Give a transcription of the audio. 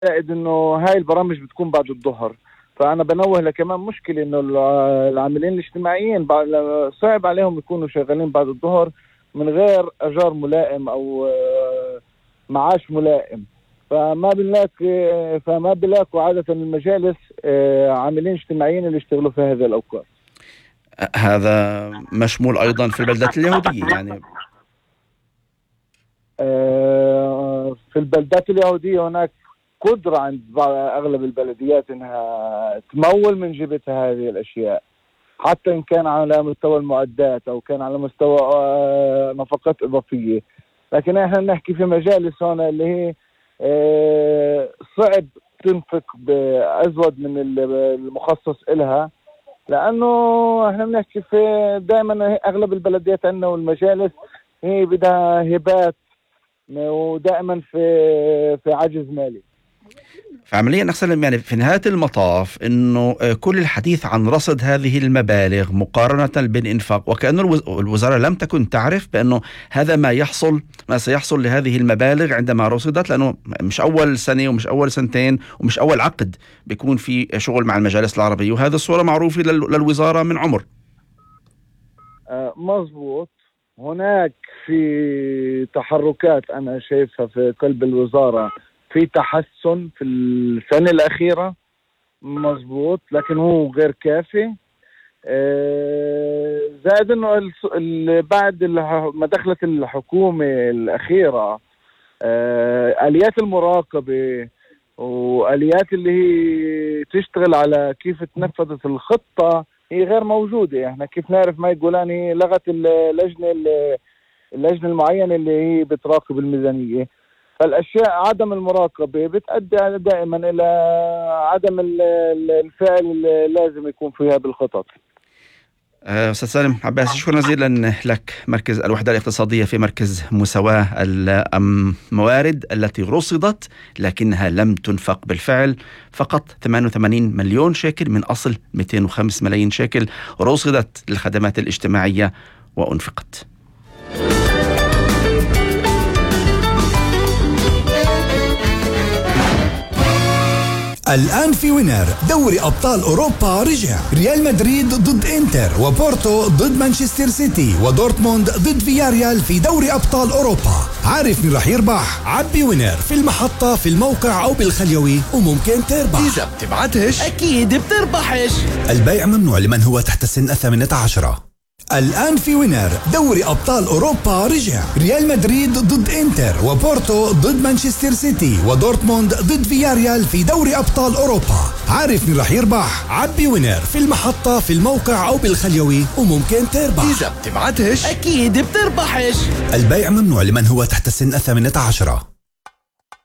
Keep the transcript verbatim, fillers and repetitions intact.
زائد انه هاي البرامج بتكون بعد الظهر. فانا بنوه لكمان مشكله انه العاملين الاجتماعيين صعب عليهم يكونوا شغالين بعد الظهر من غير اجار ملائم او معاش ملائم. فما بنلاك فما بلاقوا عاده المجالس عاملين اجتماعيين اللي يشتغلوا في هذه الاوقات. هذا مشمول ايضا في البلدات اليهوديه يعني. في البلدات اليهوديه هناك قدرة عند أغلب البلديات إنها تمول من جيبتها هذه الأشياء، حتى إن كان على مستوى المعدات أو كان على مستوى نفقات إضافية. لكن إحنا نحكي في مجالس هنا اللي هي صعب تنفق بأزود من المخصص إلها، لأنه إحنا بنحكي في دائما أغلب البلديات عندنا والمجالس هي بدها هبات ودائما في في عجز مالي. فعمليا أحسن يعني في نهاية المطاف أنه كل الحديث عن رصد هذه المبالغ مقارنة بالإنفاق، وكأن الوزارة لم تكن تعرف بأنه هذا ما يحصل ما سيحصل لهذه المبالغ عندما رصدت، لأنه مش أول سنة ومش أول سنتين ومش أول عقد بيكون في شغل مع المجالس العربية، وهذا الصورة معروفة للوزارة من عمر. آه مظبوط. هناك في تحركات أنا شايفها في قلب الوزارة، في تحسن في السنة الأخيرة مظبوط، لكن هو غير كافي. زائد أنه بعد ما دخلت الحكومة الأخيرة آليات المراقبة وآليات اللي هي تشتغل على كيف تنفذت الخطة هي غير موجودة. احنا كيف نعرف ماي جولاني لغت اللجنة اللجنة المعينة اللي هي بتراقب الميزانية. فالأشياء عدم المراقبة بتؤدي دائما إلى عدم الفعل اللي لازم يكون فيها بالخطط. أستاذ سالم عباس، شكرا جزيلا لك. مركز الوحدة الاقتصادية في مركز مساواة الموارد التي رصدت لكنها لم تنفق بالفعل، فقط ثمانية وثمانين مليون شيكل من أصل مئتين وخمسة ملايين شيكل رصدت للخدمات الاجتماعية وأنفقت. الآن في وينر دوري أبطال أوروبا رجع. ريال مدريد ضد إنتر، وبورتو ضد مانشستر سيتي، ودورتموند ضد فياريال في دوري أبطال أوروبا. عارف مين رح يربح؟ عبي وينر في المحطة في الموقع أو بالخليوي وممكن تربح. إذا بتبعتش أكيد بتربحش. البيع ممنوع لمن هو تحت سن الثامنة عشرة. الآن في وينر دوري أبطال أوروبا رجع. ريال مدريد ضد إنتر، وبورتو ضد مانشستر سيتي، ودورتموند ضد فياريال في دوري أبطال أوروبا. عارف مين رح يربح؟ عبي وينر في المحطة في الموقع أو بالخليوي وممكن تربح. إذا بتبعتش أكيد بتربحش. البيع ممنوع لمن هو تحت سن الثامنة عشرة.